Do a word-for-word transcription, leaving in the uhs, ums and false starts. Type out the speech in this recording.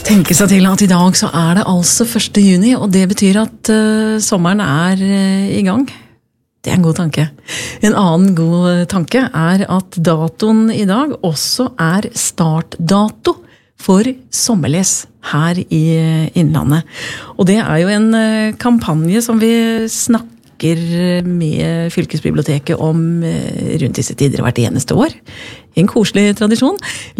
Tenke seg til at i dag så er det altså første juni, og det betyr at uh, sommeren er uh, i gang. Det er en god tanke. En annen god tanke er at datoen i dag også er startdato for sommerles her i Innlandet. Og det er jo en uh, kampanje som vi snakker med fylkesbiblioteket om uh, rundt disse tider hvert eneste år. En koselig tradisjon.